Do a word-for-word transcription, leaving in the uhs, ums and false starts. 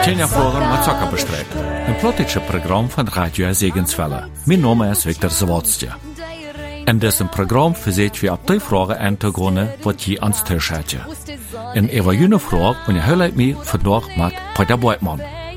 Tjena Fragen met Zuckerbestreik. Een plotische Programm von Radio Segenswelle. Mein Name ist Viktor Zawadzki. In diesem Programm verseht wir ab die Fragen einzugehen, was je ans Tisch hätte. In einer jungen Frage, und ich höre mich vandaag mit Peter Beutmann.